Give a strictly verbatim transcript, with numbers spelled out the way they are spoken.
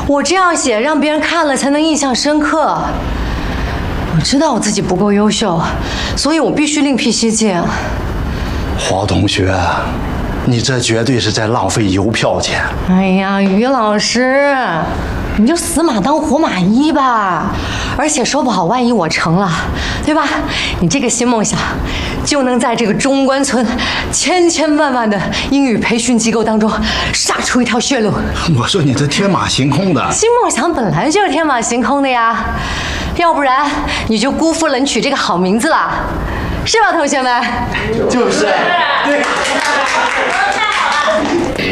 我这样写，让别人看了才能印象深刻。我知道我自己不够优秀，所以我必须另辟蹊径。 黄同学，你这绝对是在浪费邮票钱。 哎呀，于老师，你就死马当活马医吧。而且说不好，万一我成了，对吧？你这个新梦想，就能在这个中关村千千万万的英语培训机构当中杀出一条血路。 我说你这天马行空的。 新梦想本来就是天马行空的呀，要不然你就辜负了你取这个好名字了，是吧，同学们？ 就是，对。 太好了。